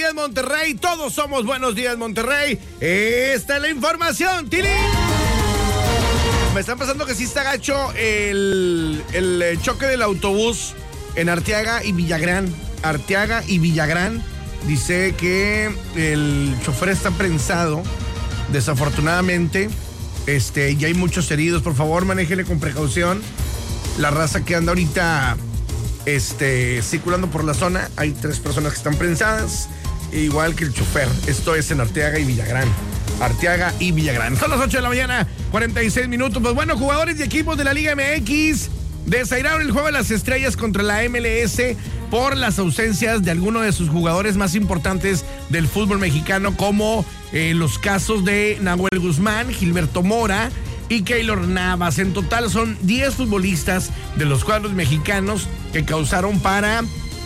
días, Monterrey. Todos somos buenos días, Monterrey. Esta es la información, Tili. Me está pasando que sí está gacho el choque del autobús en Arteaga y Villagrán. Arteaga y Villagrán. Dice que el chofer está prensado, desafortunadamente. Ya hay muchos heridos. Por favor, manéjele con precaución. La raza que anda ahorita circulando por la zona, hay 3 personas que están prensadas, igual que el chofer. Esto es en Arteaga y Villagrán. Arteaga y Villagrán. Son las 8 de la mañana, 46 minutos. Pues bueno, jugadores y equipos de la Liga MX desairaron el juego de las estrellas contra la MLS por las ausencias de algunos de sus jugadores más importantes del fútbol mexicano, como los casos de Nahuel Guzmán, Gilberto Mora y Keylor Navas. En total son 10 futbolistas de los cuadros mexicanos que causaron para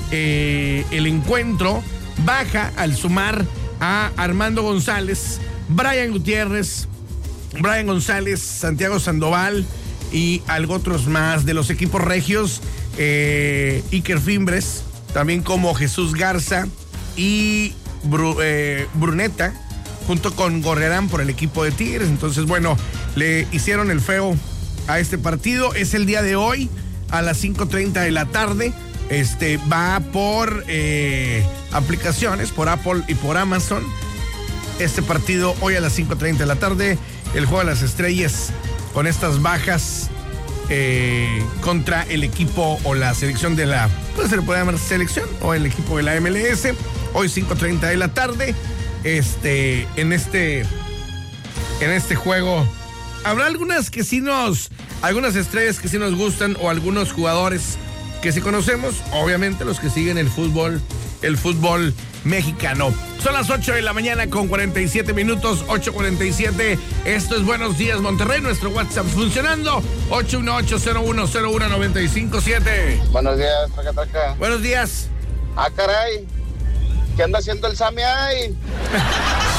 el encuentro baja, al sumar a Armando González, Brian Gutiérrez, Brian González, Santiago Sandoval y algo otros más de los equipos regios, Iker Fimbres, también como Jesús Garza y Bruneta, junto con Gorrerán por el equipo de Tigres. Entonces, bueno, le hicieron el feo a este partido. Es el día de hoy a las 5:30 de la tarde. Va por aplicaciones, por Apple y por Amazon. Este partido hoy a las 5:30 de la tarde. El juego de las estrellas con estas bajas contra el equipo o la selección de la... Pues se le puede llamar selección o el equipo de la MLS. Hoy 5:30 de la tarde. En este juego habrá algunas estrellas que sí nos gustan, o algunos jugadores que sí conocemos, obviamente los que siguen el fútbol mexicano. Son las 8 de la mañana con 47 minutos, 8:47. Esto es Buenos Días, Monterrey. Nuestro WhatsApp funcionando, 818-0101-957. Buenos días, traca. Buenos días. Ah, caray. ¿Qué anda haciendo el Sammy ahí?